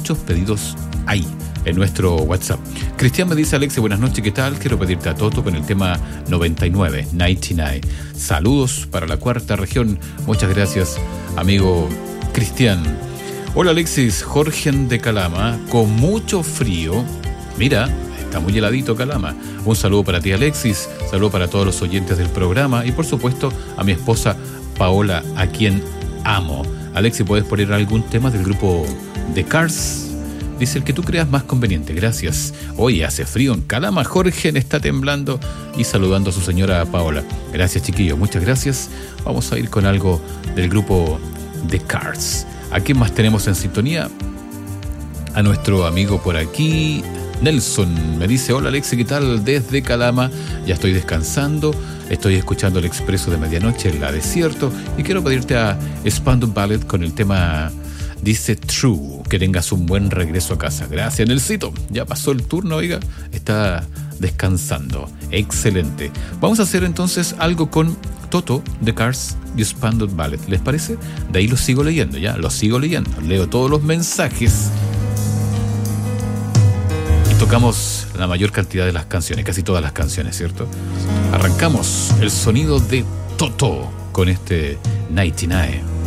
muchos pedidos ahí en nuestro WhatsApp. Cristian me dice: Alexis, buenas noches, ¿qué tal? Quiero pedirte a Toto con el tema 99. Saludos para la cuarta región. Muchas gracias, amigo Cristian. Hola Alexis, Jorge de Calama, con mucho frío. Mira, está muy heladito Calama. Un saludo para ti, Alexis. Saludo para todos los oyentes del programa y por supuesto a mi esposa Paola, a quien amo. Alexis, ¿puedes poner algún tema del grupo The Cars? Dice: el que tú creas más conveniente, gracias. Hoy hace frío en Calama, Jorge está temblando y saludando a su señora Paola. Gracias, chiquillos, muchas gracias. Vamos a ir con algo del grupo The Cars. ¿A quién más tenemos en sintonía? A nuestro amigo por aquí, Nelson. Me dice: hola Alexi, ¿qué tal? Desde Calama, ya estoy descansando, estoy escuchando el Expreso de Medianoche en la Desierto y quiero pedirte a Spandau Ballet con el tema Dice True. Que tengas un buen regreso a casa. Gracias, Nelsito. Ya pasó el turno, oiga, está descansando. Excelente. Vamos a hacer entonces algo con Toto, The Cars y Spandau Ballet. ¿Les parece? De ahí lo sigo leyendo, ya, lo sigo leyendo. Leo todos los mensajes y tocamos la mayor cantidad de las canciones, casi todas las canciones, ¿cierto? Arrancamos el sonido de Toto con este 99.